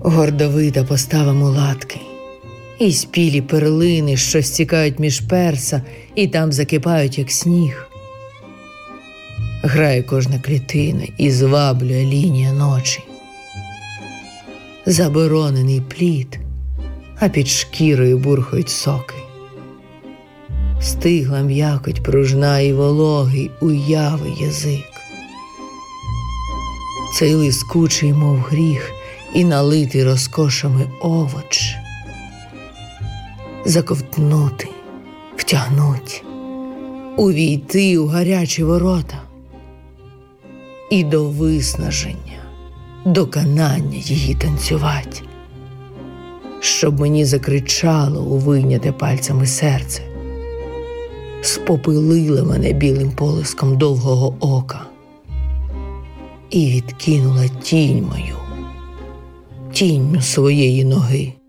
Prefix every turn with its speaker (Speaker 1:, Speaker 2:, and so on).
Speaker 1: Гордовита постава мулатки, і спілі перлини, що стікають між перса, і там закипають, як сніг. Грає кожна клітина і зваблює лінія ночі. Заборонений плід, а під шкірою бурхають соки. Стигла м'якоть пружна і вологий уяви язик. Цей лискучий, мов гріх, і налитий розкошами овоч. Заковтнути, втягнуть, увійти у гарячі ворота. І до виснаження, до канання її танцювать. Щоб мені закричало у вийняте пальцями серце. Спопилила мене білим полиском довгого ока. І відкинула тінь мою, тінню своєї ноги.